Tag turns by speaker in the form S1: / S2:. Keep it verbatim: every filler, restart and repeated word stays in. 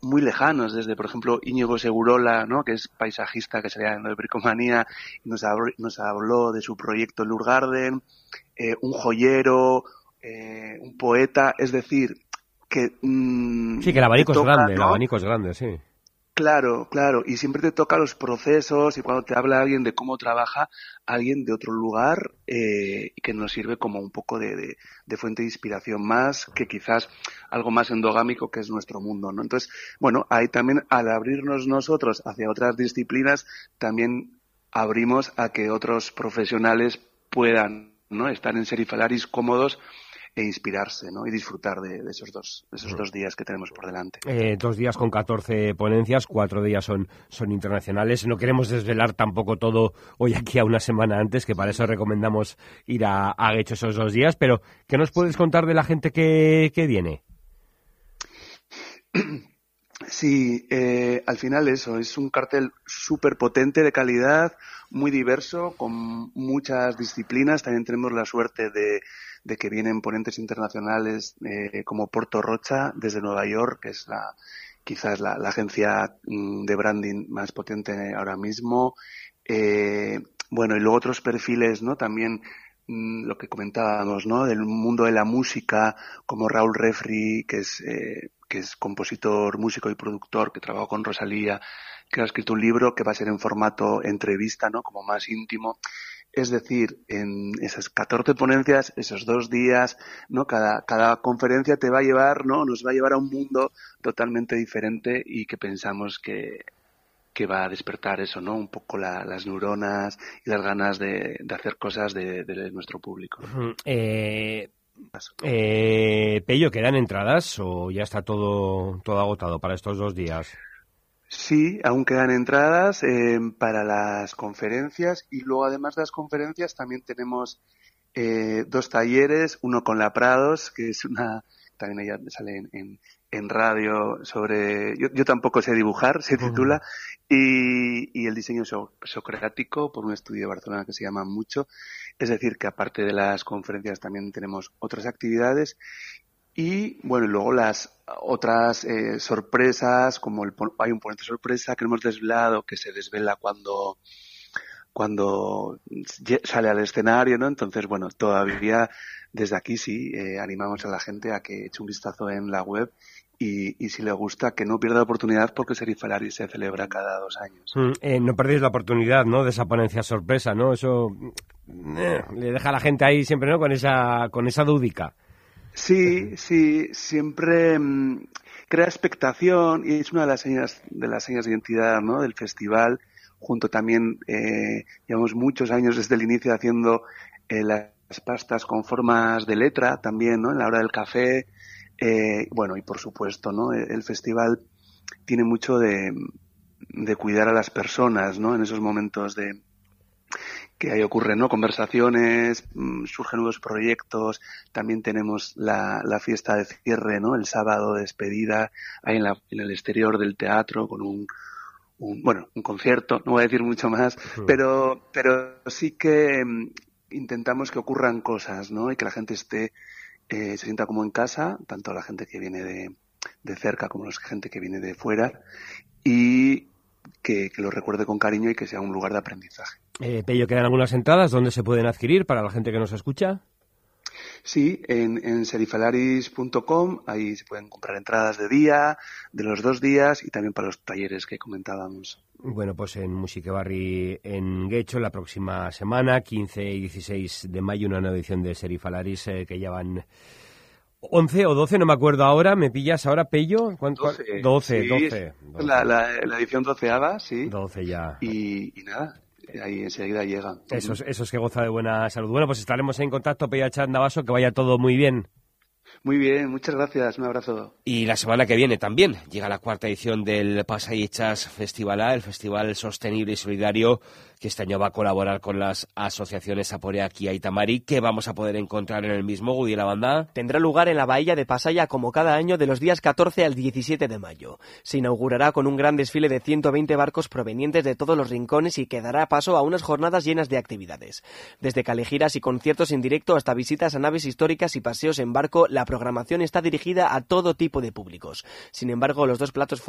S1: muy lejanos, desde, por ejemplo, Íñigo Segurola, ¿no?, que es paisajista, que salía en lo de Bricomanía, y nos habló, nos habló de su proyecto Lurgarden, eh, un joyero, eh, un poeta, es decir, que... Mmm,
S2: sí, que el abanico
S1: toca,
S2: es grande,
S1: ¿no?
S2: el abanico es grande, sí.
S1: Claro, claro, y siempre te toca los procesos, y cuando te habla alguien de cómo trabaja alguien de otro lugar, eh, que nos sirve como un poco de, de, de fuente de inspiración más que quizás algo más endogámico que es nuestro mundo, ¿no? Entonces, bueno, ahí también al abrirnos nosotros hacia otras disciplinas, también abrimos a que otros profesionales puedan, ¿no?, estar en Serifalaris cómodos e inspirarse, ¿no?, y disfrutar de, de esos dos de esos dos días que tenemos por delante.
S2: Eh, dos días con catorce ponencias, cuatro días son, son internacionales. No queremos desvelar tampoco todo hoy aquí a una semana antes, que para eso recomendamos ir a, a Guecho esos dos días, pero ¿qué nos puedes contar de la gente que, que viene?
S1: Sí, eh, al final eso, es un cartel súper potente, de calidad, muy diverso, con muchas disciplinas. También tenemos la suerte de, de que vienen ponentes internacionales eh, como Porto Rocha, desde Nueva York, que es la quizás la, la agencia de branding más potente ahora mismo. Eh, bueno, y luego otros perfiles, ¿no?, también mmm, lo que comentábamos, ¿no?, del mundo de la música, como Raúl Refri, que es... Eh, que es compositor, músico y productor, que trabajó con Rosalía, que ha escrito un libro que va a ser en formato entrevista, ¿no?, como más íntimo. Es decir, en esas catorce ponencias, esos dos días, ¿no?, cada, cada conferencia te va a llevar, ¿no?, nos va a llevar a un mundo totalmente diferente y que pensamos que, que va a despertar eso, ¿no?, un poco la, las neuronas y las ganas de, de hacer cosas de, de nuestro público.
S2: Eh... Eh, Pello, ¿quedan entradas o ya está todo, todo agotado para estos dos días?
S1: Sí, aún quedan entradas eh, para las conferencias, y luego además de las conferencias también tenemos eh, dos talleres, uno con la Prados, que es una, también ella sale en, en, en radio sobre, yo, yo tampoco sé dibujar, se titula, y, y el diseño so, socrático por un estudio de Barcelona que se llama Mucho. Es decir, que aparte de las conferencias también tenemos otras actividades. Y bueno, y luego las otras eh, sorpresas, como el, hay un ponente sorpresa que hemos desvelado, que se desvela cuando cuando sale al escenario, ¿no? Entonces, bueno, todavía desde aquí sí eh, animamos a la gente a que eche un vistazo en la web y, y si le gusta, que no pierda la oportunidad, porque Serifalaris se celebra cada dos años.
S2: Mm, eh, no perdéis la oportunidad, ¿no?, de esa ponencia sorpresa, ¿no? Eso eh, le deja a la gente ahí siempre, ¿no?, con esa con esa dúdica.
S1: Sí, sí, siempre mmm, crea expectación, y es una de las señas de las señas de identidad, ¿no?, del festival. Junto también, eh, llevamos muchos años desde el inicio haciendo eh, las pastas con formas de letra también, ¿no?, en la hora del café. Eh, bueno, y por supuesto, ¿no?, el, el festival tiene mucho de, de cuidar a las personas, ¿no?, en esos momentos de que ahí ocurren, ¿no?, conversaciones, mmm, surgen nuevos proyectos. También tenemos la, la fiesta de cierre, ¿no?, el sábado de despedida, ahí en, la, en el exterior del teatro, con un, un, bueno, un concierto, no voy a decir mucho más, sí. pero, pero sí que mmm, intentamos que ocurran cosas, ¿no?, y que la gente esté, eh, se sienta como en casa, tanto la gente que viene de, de cerca como la gente que viene de fuera, y que, que lo recuerde con cariño y que sea un lugar de aprendizaje.
S2: Eh, Pello, ¿quedan algunas entradas? ¿Dónde se pueden adquirir para la gente que nos escucha?
S1: Sí, en, en serifalaris punto com, ahí se pueden comprar entradas de día, de los dos días, y también para los talleres que comentábamos.
S2: Bueno, pues en Musikebarri en Guecho la próxima semana, quince y dieciséis de mayo, una nueva edición de Serifalaris eh, que ya van once o doce, no me acuerdo ahora. ¿Me pillas ahora, Pello?
S1: doce,
S2: doce,
S1: sí,
S2: doce, doce.
S1: La, la, la edición doceava, sí.
S2: doce ya.
S1: Y, y nada, ahí enseguida llega.
S2: Eso es, eso es que goza de buena salud. Bueno, pues estaremos en contacto, Pello Atxandabaso, que vaya todo muy bien.
S1: Muy bien, muchas gracias, un abrazo.
S3: Y la semana que viene también llega la cuarta edición del Pasaietxas Festivalá, el Festival Sostenible y Solidario, que este año va a colaborar con las asociaciones Aporeak y Aitamari, que vamos a poder encontrar en el mismo, Gudi, la banda.
S4: Tendrá lugar en la bahía de Pasaia como cada año de los días catorce al diecisiete de mayo. Se inaugurará con un gran desfile de ciento veinte barcos provenientes de todos los rincones y que dará paso a unas jornadas llenas de actividades. Desde calejiras y conciertos en directo hasta visitas a naves históricas y paseos en barco, la programación está dirigida a todo tipo de públicos. Sin embargo, los dos platos